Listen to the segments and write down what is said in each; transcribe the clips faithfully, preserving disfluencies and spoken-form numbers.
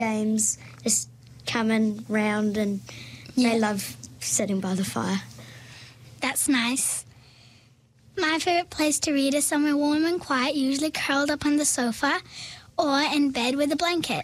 games, just coming round, and Yeah. they love sitting by the fire. That's nice. My favourite place to read is somewhere warm and quiet, usually curled up on the sofa or in bed with a blanket.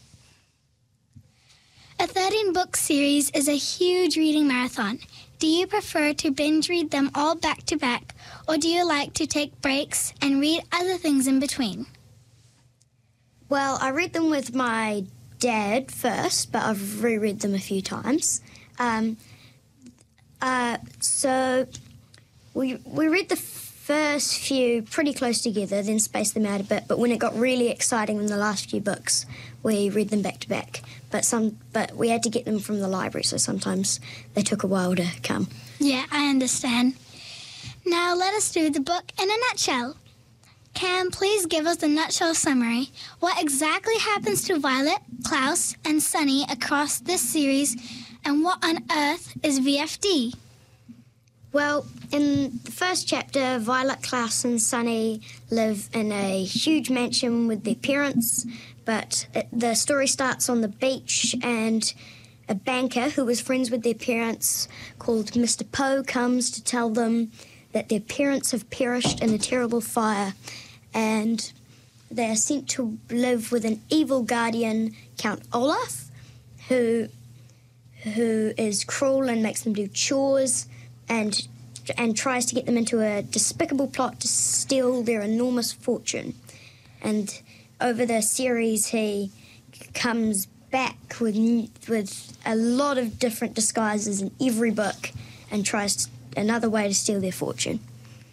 A thirteen-book series is a huge reading marathon. Do you prefer to binge read them all back to back, or do you like to take breaks and read other things in between? Well, I read them with my dad first, but I've reread them a few times. Um, uh, so we we read the first few pretty close together, then spaced them out a bit. But when it got really exciting in the last few books, we read them back to back. But some, but we had to get them from the library, so sometimes they took a while to come. Yeah, I understand. Now let us do the book in a nutshell. Cam, please give us the nutshell summary. What exactly happens to Violet, Klaus, and Sunny across this series, and what on earth is V F D? Well, in the first chapter, Violet, Klaus and Sunny live in a huge mansion with their parents, but it, the story starts on the beach, and a banker who was friends with their parents called Mister Poe comes to tell them that their parents have perished in a terrible fire, and they are sent to live with an evil guardian, Count Olaf, who who is cruel and makes them do chores and and tries to get them into a despicable plot to steal their enormous fortune. And over the series, he comes back with with a lot of different disguises in every book and tries to, another way to steal their fortune.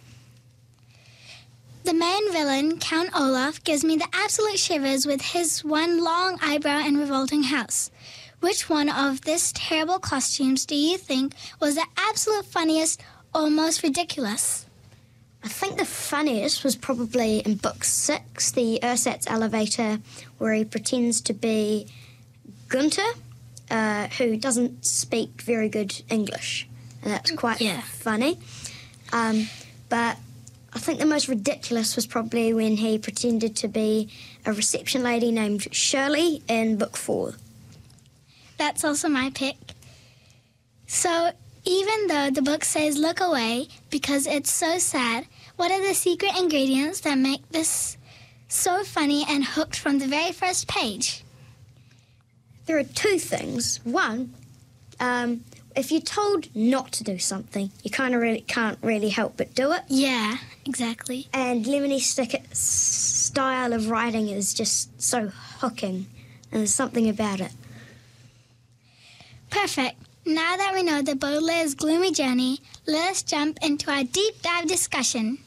The main villain, Count Olaf, gives me the absolute shivers with his one long eyebrow and revolting house. Which one of this terrible costumes do you think was the absolute funniest or most ridiculous? I think the funniest was probably in book six, the Ersatz elevator, where he pretends to be Gunther, uh, who doesn't speak very good English. And that's quite Yeah. funny. Um, but I think the most ridiculous was probably when he pretended to be a reception lady named Shirley in book four. That's also my pick. So, even though the book says look away because it's so sad, what are the secret ingredients that make this so funny and hooked from the very first page? There are two things. One, um, if you're told not to do something, you kind of really can't really help but do it. Yeah, exactly. And Lemony Snicket's style of writing is just so hooking, and there's something about it. Perfect. Now that we know the Baudelaire's gloomy journey, let us jump into our deep dive discussion.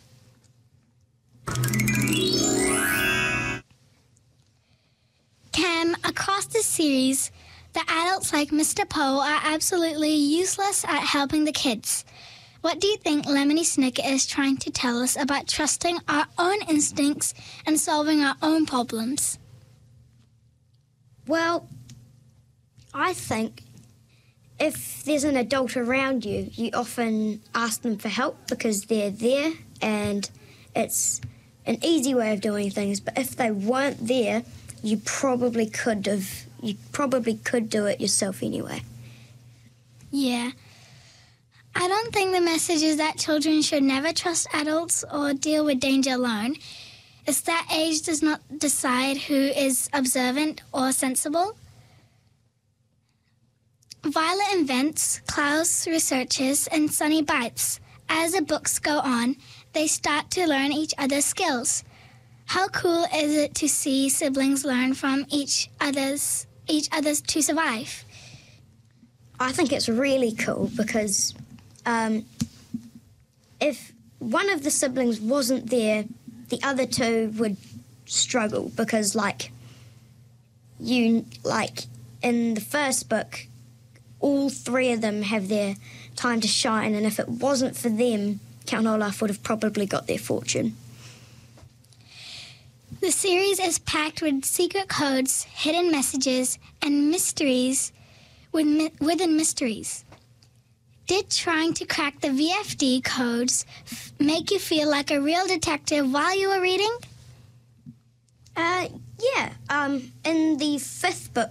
Cam, across the series, the adults like Mister Poe are absolutely useless at helping the kids. What do you think Lemony Snicket is trying to tell us about trusting our own instincts and solving our own problems? Well, I think if there's an adult around you, you often ask them for help because they're there and it's an easy way of doing things. But if they weren't there, you probably could have, you probably could do it yourself anyway. Yeah. I don't think the message is that children should never trust adults or deal with danger alone. It's that age does not decide who is observant or sensible. Violet invents, Klaus researches, and Sunny bites. As the books go on, they start to learn each other's skills. How cool is it to see siblings learn from each other's each other's to survive? I think it's really cool because um, if one of the siblings wasn't there, the other two would struggle because, like, you, like, in the first book, all three of them have their time to shine, and if it wasn't for them, Count Olaf would have probably got their fortune. The series is packed with secret codes, hidden messages, and mysteries within mysteries. Did trying to crack the V F D codes f- make you feel like a real detective while you were reading? Uh, Yeah, um, in the fifth book,